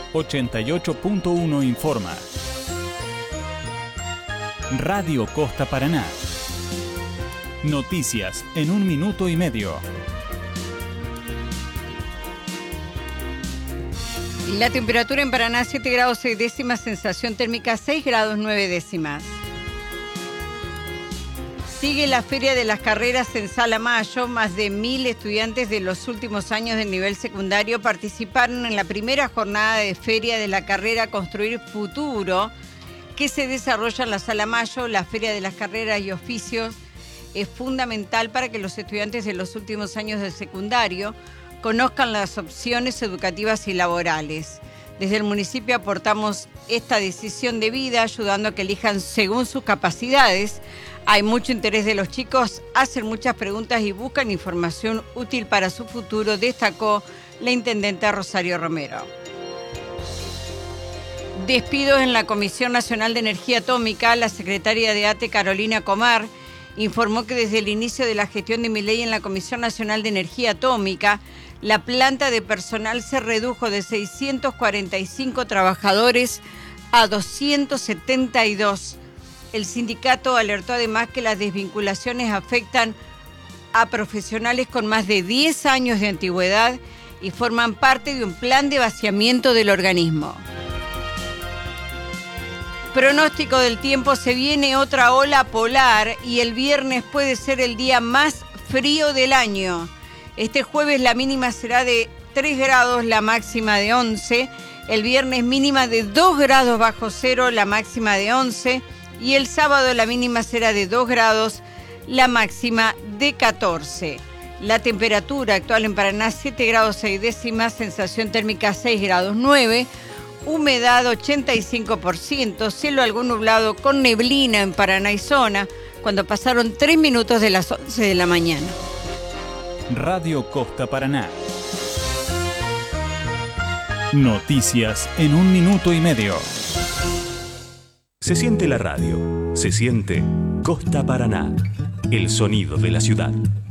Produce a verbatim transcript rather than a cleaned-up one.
ochenta y ocho punto uno informa. Radio Costa Paraná. Noticias en un minuto y medio. La temperatura en Paraná siete grados seis décimas, sensación térmica seis grados nueve décimas. Sigue la Feria de las Carreras en Sala Mayo. Más de mil estudiantes de los últimos años del nivel secundario participaron en la primera jornada de Feria de la Carrera Construir Futuro, que se desarrolla en la Sala Mayo. La Feria de las Carreras y Oficios es fundamental para que los estudiantes de los últimos años del secundario conozcan las opciones educativas y laborales. Desde el municipio aportamos esta decisión de vida, ayudando a que elijan según sus capacidades. Hay mucho interés de los chicos, hacen muchas preguntas y buscan información útil para su futuro, destacó la intendente Rosario Romero. Despidos en la Comisión Nacional de Energía Atómica. La secretaria de A T E, Carolina Comar, informó que desde el inicio de la gestión de Milei en la Comisión Nacional de Energía Atómica, la planta de personal se redujo de seiscientos cuarenta y cinco trabajadores a doscientos setenta y dos. El sindicato alertó además que las desvinculaciones afectan a profesionales con más de diez años de antigüedad y forman parte de un plan de vaciamiento del organismo. Pronóstico del tiempo: se viene otra ola polar y el viernes puede ser el día más frío del año. Este jueves la mínima será de tres grados, la máxima de once. El viernes mínima de dos grados bajo cero, la máxima de once. Y el sábado la mínima será de dos grados, la máxima de catorce. La temperatura actual en Paraná siete grados seis décimas, sensación térmica seis grados nueve. Humedad ochenta y cinco por ciento, cielo algo nublado con neblina en Paraná y zona, cuando pasaron tres minutos de las once de la mañana. Radio Costa Paraná. Noticias en un minuto y medio. Se siente la radio, se siente Costa Paraná, el sonido de la ciudad.